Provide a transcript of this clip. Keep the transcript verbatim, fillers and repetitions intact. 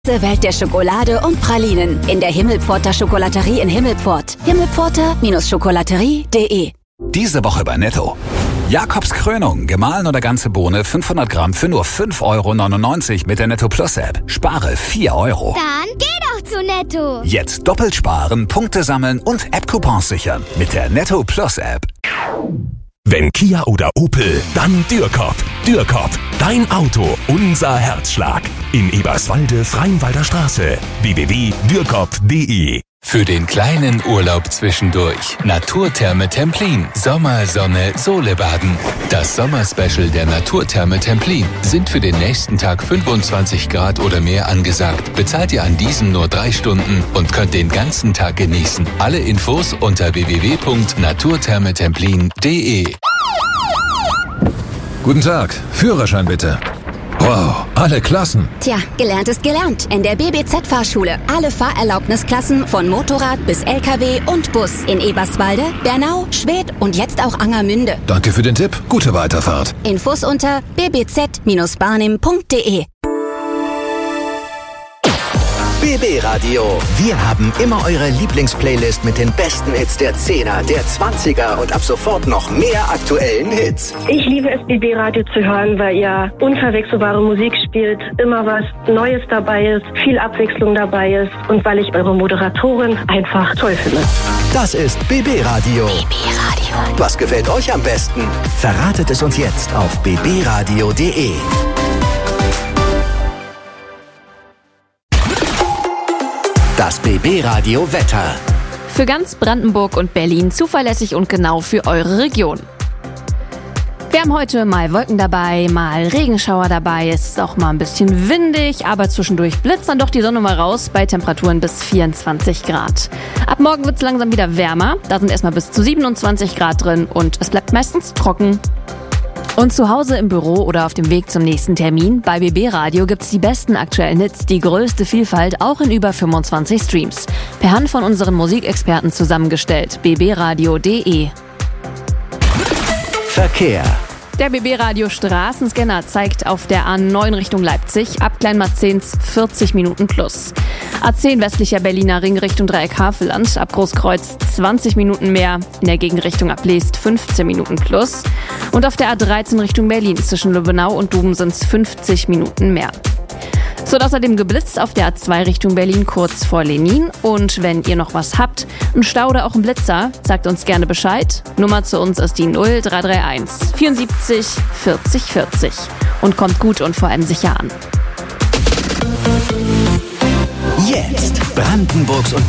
Welt der Schokolade und Pralinen in der Himmelpforter Schokolaterie in Himmelpfort. Himmelpforter Schokolaterie punkt de. Diese Woche bei Netto. Jakobs Krönung, gemahlen oder ganze Bohne, fünfhundert Gramm für nur fünf Euro neunundneunzig mit der Netto Plus App. Spare vier Euro. Dann geh doch zu Netto. Jetzt doppelt sparen, Punkte sammeln und App-Coupons sichern mit der Netto Plus App. Wenn Kia oder Opel, dann Dürkop. Dürkop, dein Auto, unser Herzschlag. In Eberswalde, Freienwalder Straße. w w w punkt dürkop punkt de. Für den kleinen Urlaub zwischendurch. Naturtherme Templin. Sommer, Sonne, Sole baden. Das Sommerspecial der Naturtherme Templin. Sind für den nächsten Tag fünfundzwanzig Grad oder mehr angesagt. Bezahlt ihr an diesem nur drei Stunden und könnt den ganzen Tag genießen. Alle Infos unter w w w punkt naturthermetemplin punkt de. Guten Tag, Führerschein bitte. Wow, alle Klassen. Tja, gelernt ist gelernt. In der B B Z-Fahrschule. Alle Fahrerlaubnisklassen von Motorrad bis L K W und Bus. In Eberswalde, Bernau, Schwedt und jetzt auch Angermünde. Danke für den Tipp. Gute Weiterfahrt. Infos unter b b z barnim punkt de. B B Radio. Wir haben immer eure Lieblingsplaylist mit den besten Hits der Zehner, der Zwanziger und ab sofort noch mehr aktuellen Hits. Ich liebe es, B B Radio zu hören, weil ihr unverwechselbare Musik spielt, immer was Neues dabei ist, viel Abwechslung dabei ist und weil ich eure Moderatorin einfach toll finde. Das ist B B Radio. B B Radio. Was gefällt euch am besten? Verratet es uns jetzt auf b b radio punkt de. Das B B Radio Wetter. Für ganz Brandenburg und Berlin zuverlässig und genau für eure Region. Wir haben heute mal Wolken dabei, mal Regenschauer dabei. Es ist auch mal ein bisschen windig, aber zwischendurch blitzt dann doch die Sonne mal raus bei Temperaturen bis vierundzwanzig Grad. Ab morgen wird es langsam wieder wärmer. Da sind erstmal bis zu siebenundzwanzig Grad drin und es bleibt meistens trocken. Und zu Hause im Büro oder auf dem Weg zum nächsten Termin, bei B B Radio gibt's die besten aktuellen Hits, die größte Vielfalt, auch in über fünfundzwanzig Streams. Per Hand von unseren Musikexperten zusammengestellt. b b radio punkt de. Verkehr. Der B B Radio Straßenscanner zeigt auf der A neun Richtung Leipzig ab Kleinmarzehns vierzig Minuten plus. A zehn westlicher Berliner Ring Richtung Dreieck Havelland ab Großkreuz zwanzig Minuten mehr. In der Gegenrichtung ab Leest fünfzehn Minuten plus. Und auf der A dreizehn Richtung Berlin zwischen Lübbenau und Duben sind es fünfzig Minuten mehr. Es wird außerdem geblitzt auf der A zwei Richtung Berlin kurz vor Lenin. Und wenn ihr noch was habt, ein Stau oder auch ein Blitzer, sagt uns gerne Bescheid. Nummer zu uns ist die null drei drei eins vierundsiebzig vierzig vierzig. Und kommt gut und vor allem sicher an. Jetzt Brandenburgs und